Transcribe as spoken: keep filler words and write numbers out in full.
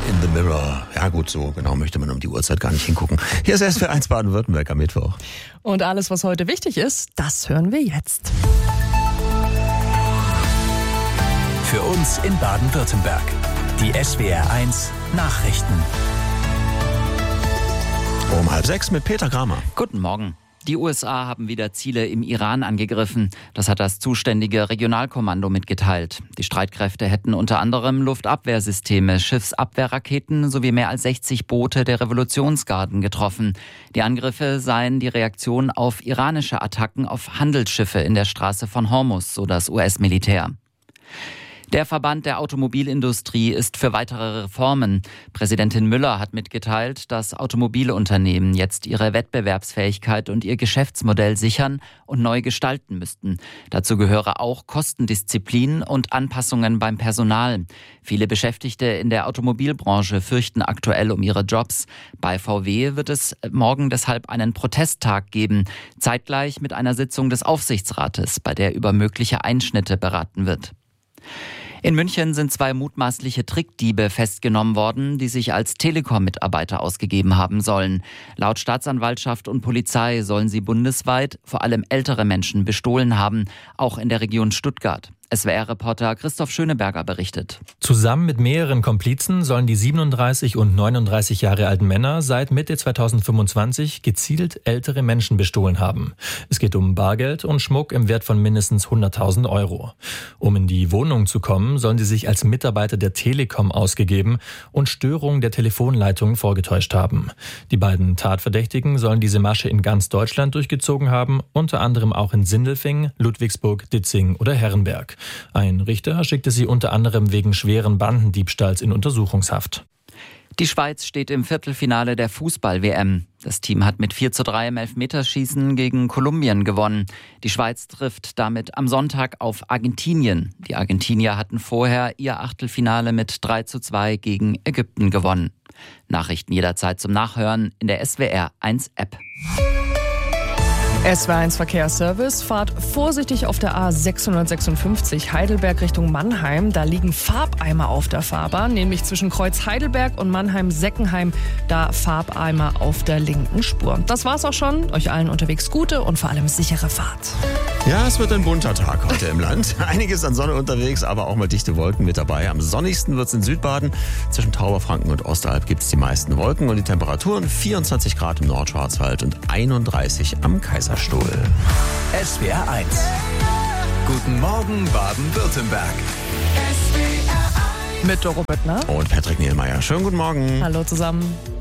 in the Mirror. Ja gut, so genau möchte man um die Uhrzeit gar nicht hingucken. Hier ist S W R eins Baden-Württemberg am Mittwoch. Und alles, was heute wichtig ist, das hören wir jetzt. Für uns in Baden-Württemberg. Die S W R eins Nachrichten. Um halb sechs mit Peter Kramer. Guten Morgen. Die U S A haben wieder Ziele im Iran angegriffen. Das hat das zuständige Regionalkommando mitgeteilt. Die Streitkräfte hätten unter anderem Luftabwehrsysteme, Schiffsabwehrraketen sowie mehr als sechzig Boote der Revolutionsgarden getroffen. Die Angriffe seien die Reaktion auf iranische Attacken auf Handelsschiffe in der Straße von Hormuz, so das U S-Militär. Der Verband der Automobilindustrie ist für weitere Reformen. Präsidentin Müller hat mitgeteilt, dass Automobilunternehmen jetzt ihre Wettbewerbsfähigkeit und ihr Geschäftsmodell sichern und neu gestalten müssten. Dazu gehöre auch Kostendisziplin und Anpassungen beim Personal. Viele Beschäftigte in der Automobilbranche fürchten aktuell um ihre Jobs. Bei V W wird es morgen deshalb einen Protesttag geben, zeitgleich mit einer Sitzung des Aufsichtsrates, bei der über mögliche Einschnitte beraten wird. In München sind zwei mutmaßliche Trickdiebe festgenommen worden, die sich als Telekom-Mitarbeiter ausgegeben haben sollen. Laut Staatsanwaltschaft und Polizei sollen sie bundesweit vor allem ältere Menschen bestohlen haben, auch in der Region Stuttgart. S W R-Reporter Christoph Schöneberger berichtet. Zusammen mit mehreren Komplizen sollen die siebenunddreißig und neununddreißig Jahre alten Männer seit Mitte zweitausendfünfundzwanzig gezielt ältere Menschen bestohlen haben. Es geht um Bargeld und Schmuck im Wert von mindestens hunderttausend Euro. Um in die Wohnung zu kommen, sollen sie sich als Mitarbeiter der Telekom ausgegeben und Störungen der Telefonleitungen vorgetäuscht haben. Die beiden Tatverdächtigen sollen diese Masche in ganz Deutschland durchgezogen haben, unter anderem auch in Sindelfingen, Ludwigsburg, Ditzing oder Herrenberg. Ein Richter schickte sie unter anderem wegen schweren Bandendiebstahls in Untersuchungshaft. Die Schweiz steht im Viertelfinale der Fußball-W M. Das Team hat mit vier zu drei im Elfmeterschießen gegen Kolumbien gewonnen. Die Schweiz trifft damit am Sonntag auf Argentinien. Die Argentinier hatten vorher ihr Achtelfinale mit drei zu zwei gegen Ägypten gewonnen. Nachrichten jederzeit zum Nachhören in der S W R eins App. S W R eins Verkehrsservice, fahrt vorsichtig auf der A sechshundertsechsundfünfzig Heidelberg Richtung Mannheim. Da liegen Farbeimer auf der Fahrbahn, nämlich zwischen Kreuz Heidelberg und Mannheim-Seckenheim. Da Farbeimer auf der linken Spur. Das war's auch schon. Euch allen unterwegs gute und vor allem sichere Fahrt. Ja, es wird ein bunter Tag heute im Land. Einiges an Sonne unterwegs, aber auch mal dichte Wolken mit dabei. Am sonnigsten wird's in Südbaden. Zwischen Tauberfranken und Osteralp gibt's die meisten Wolken und die Temperaturen vierundzwanzig Grad im Nordschwarzwald und einunddreißig am Kaiserstuhl. S W R eins. Guten Morgen Baden-Württemberg. Mit Doro Böttner und Patrick Nielmeier. Schönen guten Morgen. Hallo zusammen.